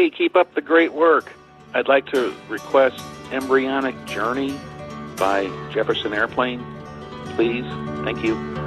Hey, keep up the great work. I'd like to request Embryonic Journey by Jefferson Airplane, please. Thank you.